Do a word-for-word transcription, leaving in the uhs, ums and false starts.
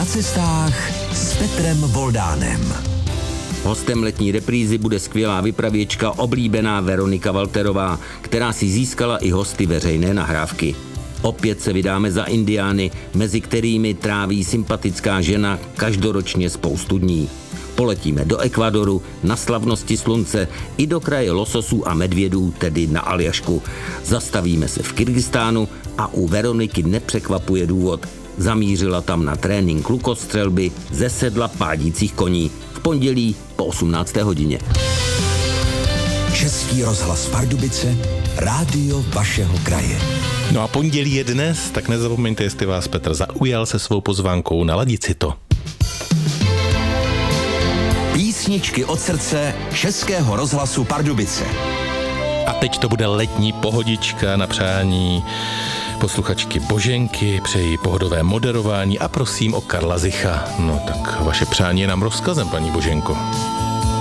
na cestách s Petrem Voldánem. Hostem letní reprízy bude skvělá vypravěčka, oblíbená Veronika Walterová, která si získala i hosty veřejné nahrávky. Opět se vydáme za Indiány, mezi kterými tráví sympatická žena každoročně spoustu dní. Poletíme do Ekvadoru, na slavnosti slunce i do kraje lososů a medvědů, tedy na Aljašku. Zastavíme se v Kyrgyzstánu a u Veroniky nepřekvapuje důvod. Zamířila tam na trénink lukostřelby ze sedla pádících koní. V pondělí po osmnácté hodině. Český rozhlas Pardubice, rádio vašeho kraje. No a pondělí je dnes, tak nezapomeňte, jestli vás Petr zaujal se svou pozvánkou, naladit si to. Písničky od srdce Českého rozhlasu Pardubice. A teď to bude letní pohodička na přání posluchačky Boženky, přeji pohodové moderování a prosím o Karla Zicha. No tak vaše přání je nám rozkazem, paní Boženko.